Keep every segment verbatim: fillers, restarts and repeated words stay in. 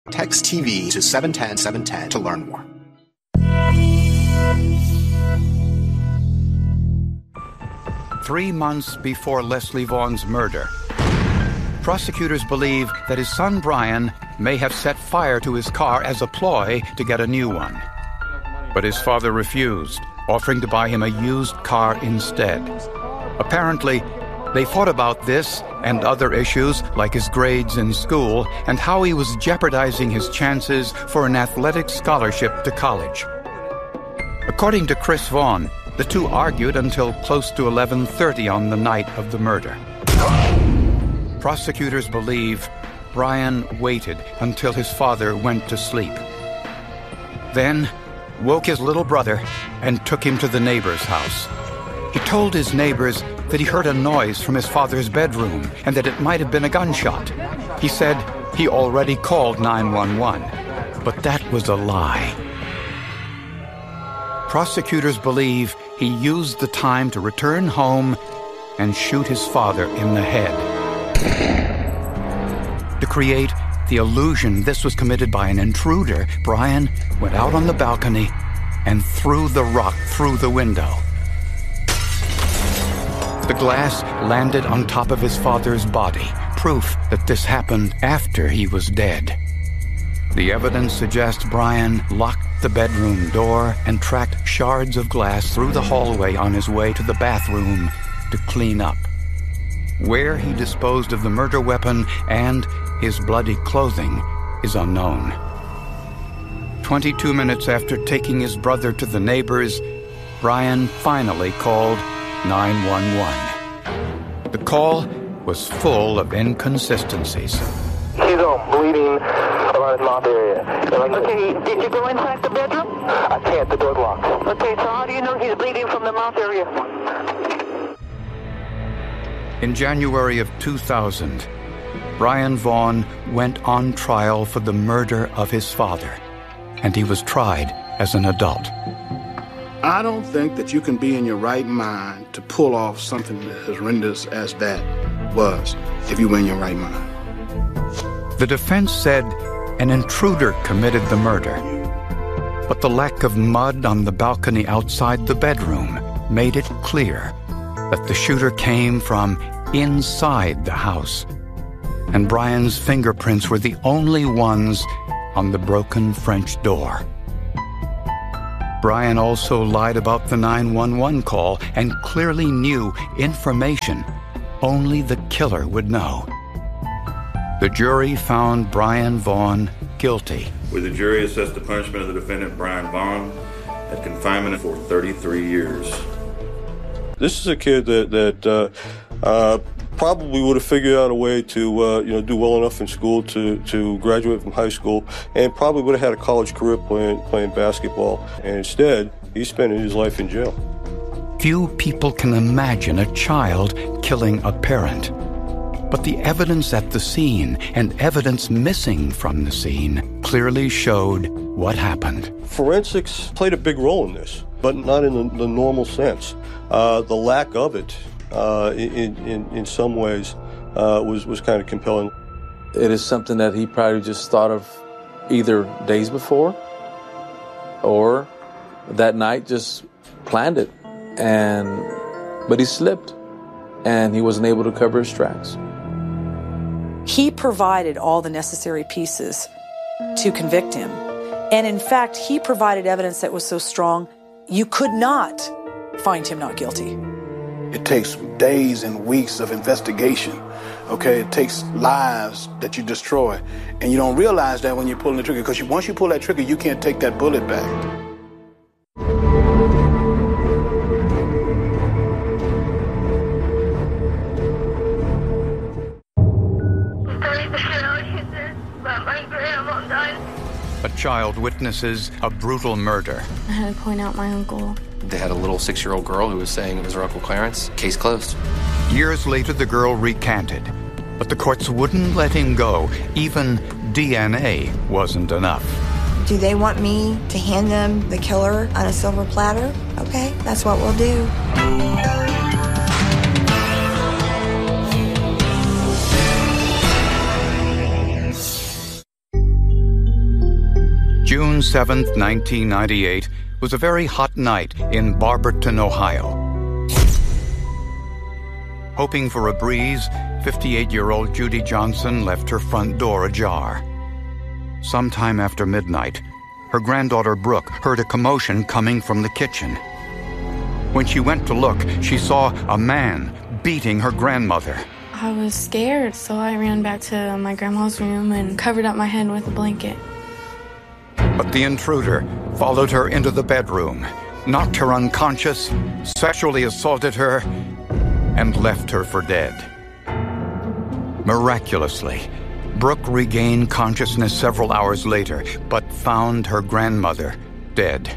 Text T V to seven one zero seven one zero to learn more. Three months before Leslie Vaughn's murder, prosecutors believe that his son Brian may have set fire to his car as a ploy to get a new one. But his father refused, offering to buy him a used car instead. Apparently, they fought about this and other issues like his grades in school and how he was jeopardizing his chances for an athletic scholarship to college. According to Chris Vaughn, the two argued until close to eleven thirty on the night of the murder. Prosecutors believe Brian waited until his father went to sleep. Then woke his little brother and took him to the neighbor's house. He told his neighbors that he heard a noise from his father's bedroom and that it might have been a gunshot. He said he already called nine one one, but that was a lie. Prosecutors believe he used the time to return home and shoot his father in the head. To create the illusion this was committed by an intruder, Brian went out on the balcony and threw the rock through the window. The glass landed on top of his father's body, proof that this happened after he was dead. The evidence suggests Brian locked the bedroom door and tracked shards of glass through the hallway on his way to the bathroom to clean up. Where he disposed of the murder weapon and his bloody clothing is unknown. Twenty-two minutes after taking his brother to the neighbors, Brian finally called nine one one. The call was full of inconsistencies. He's on bleeding around his mouth area. Like, okay, did you go inside the bedroom? I can't, the door's locked. Okay, so how do you know he's bleeding from the mouth area? In January of two thousand, Brian Vaughn went on trial for the murder of his father, and he was tried as an adult. I don't think that you can be in your right mind to pull off something as horrendous as that was if you were in your right mind. The defense said an intruder committed the murder, but the lack of mud on the balcony outside the bedroom made it clear that the shooter came from inside the house, and Brian's fingerprints were the only ones on the broken French door. Brian also lied about the nine one one call and clearly knew information only the killer would know. The jury found Brian Vaughn guilty. Where the jury assessed the punishment of the defendant, Brian Vaughn, at confinement for thirty-three years. This is a kid that that uh, uh, probably would have figured out a way to uh, you know do well enough in school to to graduate from high school, and probably would have had a college career playing playing basketball. And instead, he's spending his life in jail. Few people can imagine a child killing a parent. But the evidence at the scene and evidence missing from the scene clearly showed what happened. Forensics played a big role in this, but not in the, the normal sense. Uh, the lack of it, uh, in, in in some ways, uh, was was kind of compelling. It is something that he probably just thought of either days before, or that night just planned it, and but he slipped, and he wasn't able to cover his tracks. He provided all the necessary pieces to convict him. And in fact, he provided evidence that was so strong, you could not find him not guilty. It takes days and weeks of investigation, okay? It takes lives that you destroy. And you don't realize that when you're pulling the trigger, because you, once you pull that trigger, you can't take that bullet back. A child witnesses a brutal murder. I had to point out my uncle. They had a little six-year-old girl who was saying it was her Uncle Clarence. Case closed. Years later, the girl recanted, but the courts wouldn't let him go. Even D N A wasn't enough. Do they want me to hand them the killer on a silver platter? Okay, that's what we'll do. June seventh, nineteen ninety-eight, was a very hot night in Barberton, Ohio. Hoping for a breeze, fifty-eight-year-old Judy Johnson left her front door ajar. Sometime after midnight, her granddaughter Brooke heard a commotion coming from the kitchen. When she went to look, she saw a man beating her grandmother. I was scared, so I ran back to my grandma's room and covered up my head with a blanket. But the intruder followed her into the bedroom, knocked her unconscious, sexually assaulted her, and left her for dead. Miraculously, Brooke regained consciousness several hours later, but found her grandmother dead.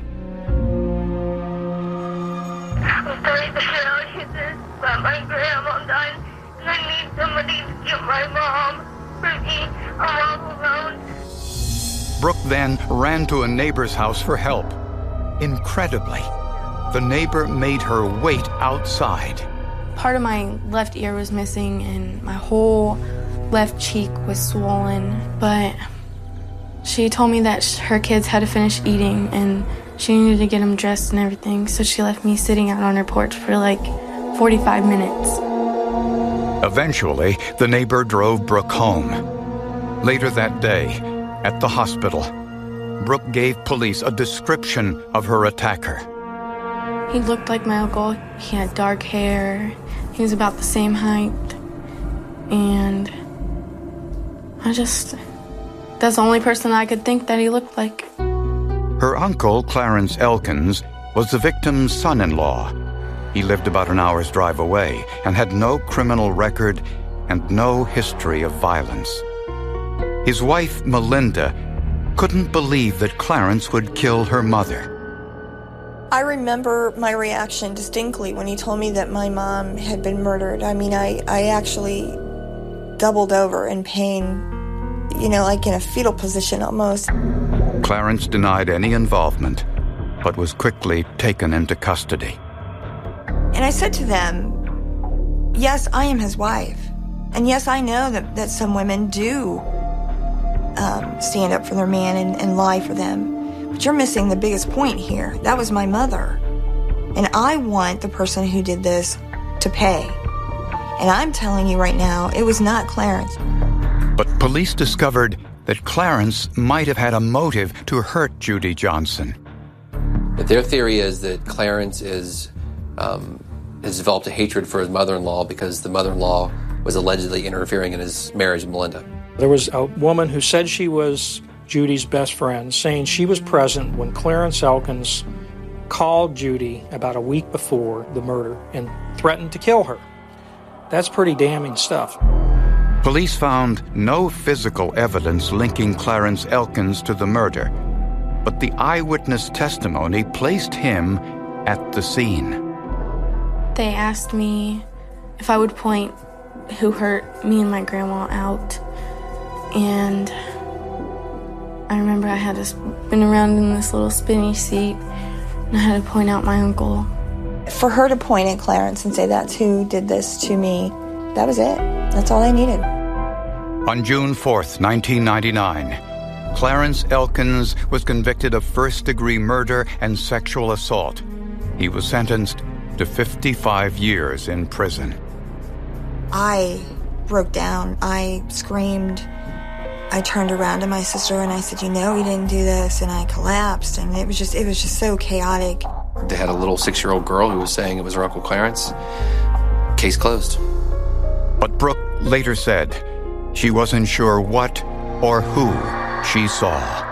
I'm sorry to tell you this, but my grandma died, and I need somebody to get my mom for me. I'm all alone. Brooke then ran to a neighbor's house for help. Incredibly, the neighbor made her wait outside. Part of my left ear was missing and my whole left cheek was swollen, but she told me that her kids had to finish eating and she needed to get them dressed and everything, so she left me sitting out on her porch for like forty-five minutes. Eventually, the neighbor drove Brooke home. Later that day, at the hospital, Brooke gave police a description of her attacker. He looked like my uncle. He had dark hair. He was about the same height. And I just... that's the only person I could think that he looked like. Her uncle, Clarence Elkins, was the victim's son-in-law. He lived about an hour's drive away and had no criminal record and no history of violence. His wife, Melinda, couldn't believe that Clarence would kill her mother. I remember my reaction distinctly when he told me that my mom had been murdered. I mean, I, I actually doubled over in pain, you know, like in a fetal position almost. Clarence denied any involvement, but was quickly taken into custody. And I said to them, yes, I am his wife. And yes, I know that, that some women do um, stand up for their man and, and lie for them. But you're missing the biggest point here. That was my mother. And I want the person who did this to pay. And I'm telling you right now, it was not Clarence. But police discovered that Clarence might have had a motive to hurt Judy Johnson. Their theory is that Clarence is um, has developed a hatred for his mother-in-law because the mother-in-law was allegedly interfering in his marriage with Melinda. There was a woman who said she was Judy's best friend, saying she was present when Clarence Elkins called Judy about a week before the murder and threatened to kill her. That's pretty damning stuff. Police found no physical evidence linking Clarence Elkins to the murder, but the eyewitness testimony placed him at the scene. They asked me if I would point who hurt me and my grandma out, and I remember I had to spin around in this little spinny seat, and I had to point out my uncle. For her to point at Clarence and say that's who did this to me, that was it. That's all I needed. On June fourth, nineteen ninety-nine, Clarence Elkins was convicted of first-degree murder and sexual assault. He was sentenced to fifty-five years in prison. I broke down. I screamed. I turned around to my sister and I said, you know, he didn't do this. And I collapsed. And it was just, it was just so chaotic. They had a little six-year-old girl who was saying it was her Uncle Clarence. Case closed. But Brooke later said she wasn't sure what or who she saw.